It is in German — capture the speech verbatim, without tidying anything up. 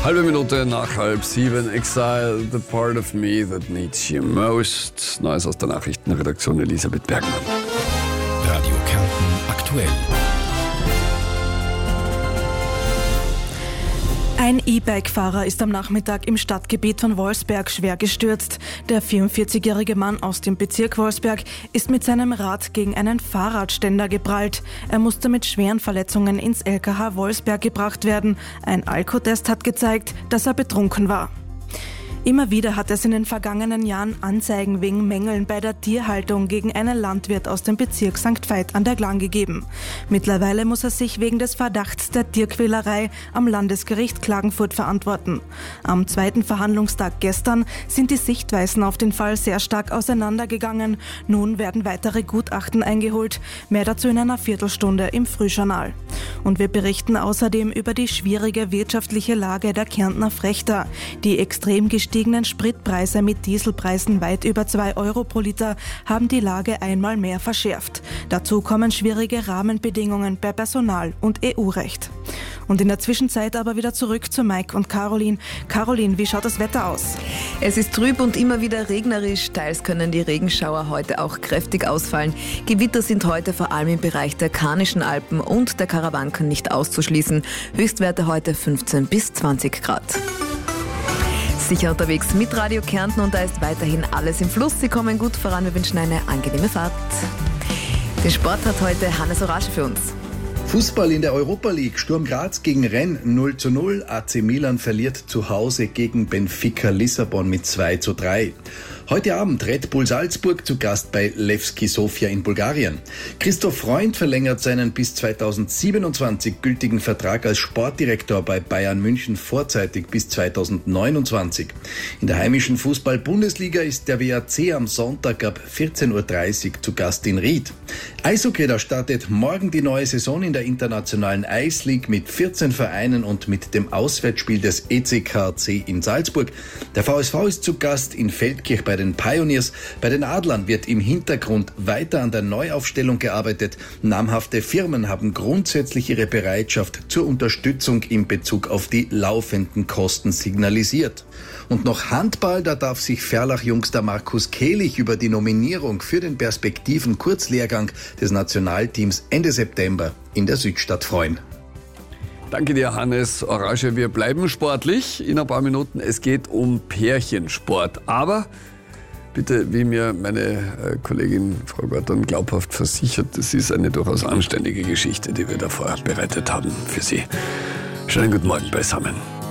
Halbe Minute nach halb sieben. Exile, the part of me that needs you most. Neues aus der Nachrichtenredaktion, Elisabeth Bergmann. Radio Kärnten aktuell. Ein E-Bike-Fahrer ist am Nachmittag im Stadtgebiet von Wolfsberg schwer gestürzt. Der vierundvierzigjährige Mann aus dem Bezirk Wolfsberg ist mit seinem Rad gegen einen Fahrradständer geprallt. Er musste mit schweren Verletzungen ins L K H Wolfsberg gebracht werden. Ein Alkotest hat gezeigt, dass er betrunken war. Immer wieder hat es in den vergangenen Jahren Anzeigen wegen Mängeln bei der Tierhaltung gegen einen Landwirt aus dem Bezirk Sankt Veit an der Glan gegeben. Mittlerweile muss er sich wegen des Verdachts der Tierquälerei am Landesgericht Klagenfurt verantworten. Am zweiten Verhandlungstag gestern sind die Sichtweisen auf den Fall sehr stark auseinandergegangen. Nun werden weitere Gutachten eingeholt. Mehr dazu in einer Viertelstunde im Frühjournal. Und wir berichten außerdem über die schwierige wirtschaftliche Lage der Kärntner Frechter. Die extrem gestiegenen Spritpreise mit Dieselpreisen weit über zwei Euro pro Liter haben die Lage einmal mehr verschärft. Dazu kommen schwierige Rahmenbedingungen bei Personal- und E U-Recht. Und in der Zwischenzeit aber wieder zurück zu Mike und Caroline. Caroline, wie schaut das Wetter aus? Es ist trüb und immer wieder regnerisch. Teils können die Regenschauer heute auch kräftig ausfallen. Gewitter sind heute vor allem im Bereich der Karnischen Alpen und der Karawanken nicht auszuschließen. Höchstwerte heute fünfzehn bis zwanzig Grad. Sicher unterwegs mit Radio Kärnten und da ist weiterhin alles im Fluss. Sie kommen gut voran, wir wünschen eine angenehme Fahrt. Den Sport hat heute Hannes Orasche für uns. Fußball in der Europa League. Sturm Graz gegen Rennes null zu null. A C Milan verliert zu Hause gegen Benfica Lissabon mit zwei zu drei. Heute Abend Red Bull Salzburg zu Gast bei Levski Sofia in Bulgarien. Christoph Freund verlängert seinen bis zweitausendsiebenundzwanzig gültigen Vertrag als Sportdirektor bei Bayern München vorzeitig bis zweitausendneunundzwanzig. In der heimischen Fußball-Bundesliga ist der W A C am Sonntag ab vierzehn Uhr dreißig zu Gast in Ried. Eishockey, da startet morgen die neue Saison in der internationalen Ice League mit vierzehn Vereinen und mit dem Auswärtsspiel des E C K C in Salzburg. Der V S V ist zu Gast in Feldkirch bei den Pioneers. Bei den Adlern wird im Hintergrund weiter an der Neuaufstellung gearbeitet. Namhafte Firmen haben grundsätzlich ihre Bereitschaft zur Unterstützung in Bezug auf die laufenden Kosten signalisiert. Und noch Handball, da darf sich Ferlach-Jungster Markus Kehlich über die Nominierung für den Perspektiven-Kurzlehrgang des Nationalteams Ende September in der Südstadt freuen. Danke dir, Hannes Orasche. Wir bleiben sportlich in ein paar Minuten. Es geht um Pärchensport. Aber bitte, wie mir meine Kollegin Frau Gordon glaubhaft versichert, das ist eine durchaus anständige Geschichte, die wir da vorbereitet haben für Sie. Schönen guten Morgen beisammen.